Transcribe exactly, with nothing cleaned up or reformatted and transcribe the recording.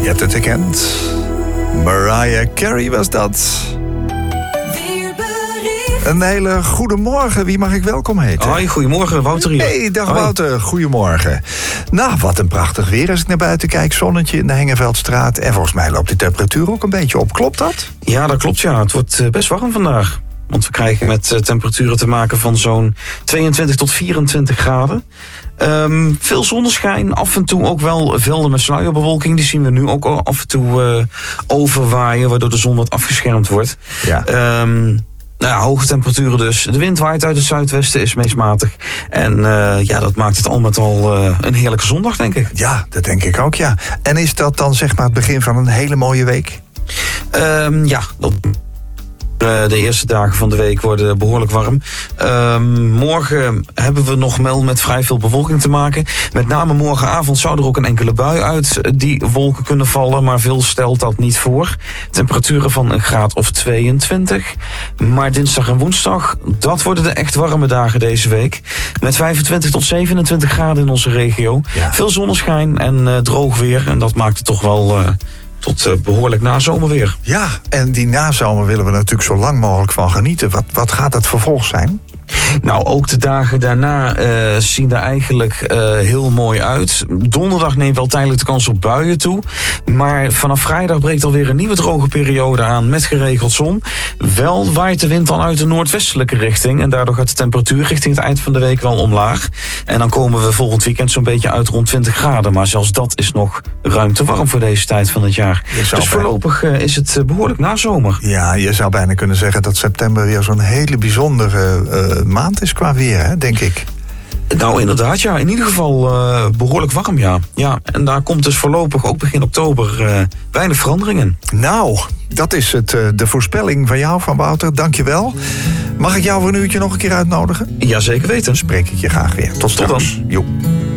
hebt het herkend. Mariah Carey was dat. Een hele goede morgen. Wie mag ik welkom heten? Hoi, goedemorgen, Wouter hier. Hey, dag Hoi. Wouter. Goedemorgen. Nou, wat een prachtig weer als ik naar buiten kijk. Zonnetje in de Hengeveldstraat. En volgens mij loopt de temperatuur ook een beetje op. Klopt dat? Ja, dat klopt, ja. Het wordt best warm vandaag. Want we krijgen met uh, temperaturen te maken van zo'n tweeëntwintig tot vierentwintig graden. Um, veel zonneschijn, af en toe ook wel velden met sluierbewolking. Die zien we nu ook af en toe uh, overwaaien, waardoor de zon wat afgeschermd wordt. Ja. Um, Nou ja, hoge temperaturen dus. De wind waait uit het zuidwesten, is meest matig. En uh, ja, dat maakt het al met al uh, een heerlijke zondag, denk ik. Ja, dat denk ik ook, ja. En is dat dan zeg maar het begin van een hele mooie week? Um, ja, dat... De eerste dagen van de week worden behoorlijk warm. Um, morgen hebben we nog wel met vrij veel bewolking te maken. Met name morgenavond zou er ook een enkele bui uit die wolken kunnen vallen. Maar veel stelt dat niet voor. Temperaturen van een graad of tweeëntwintig. Maar dinsdag en woensdag, dat worden de echt warme dagen deze week. Met vijfentwintig tot zevenentwintig graden in onze regio. Ja. Veel zonneschijn en uh, droog weer. En dat maakt het toch wel... Uh, tot uh, behoorlijk nazomerweer. Ja, en die nazomer willen we natuurlijk zo lang mogelijk van genieten. Wat, wat gaat het vervolg zijn? Nou, ook de dagen daarna uh, zien er eigenlijk uh, heel mooi uit. Donderdag neemt wel tijdelijk de kans op buien toe. Maar vanaf vrijdag breekt alweer een nieuwe droge periode aan met geregeld zon. Wel waait de wind dan uit de noordwestelijke richting. En daardoor gaat de temperatuur richting het eind van de week wel omlaag. En dan komen we volgend weekend zo'n beetje uit rond twintig graden. Maar zelfs dat is nog ruim te warm voor deze tijd van het jaar. Dus voorlopig uh, is het uh, behoorlijk nazomer. Ja, je zou bijna kunnen zeggen dat september weer zo'n hele bijzondere uh, maand is qua weer, hè, denk ik. Nou, inderdaad, ja. In ieder geval uh, behoorlijk warm, ja. ja. En daar komt dus voorlopig ook begin oktober uh, weinig verandering in. Nou, dat is het, uh, de voorspelling van jou, van Wouter. Dank je wel. Mag ik jou voor een uurtje nog een keer uitnodigen? Ja, zeker weten. Dan spreek ik je graag weer. Tot straks. Tot dan. Jo.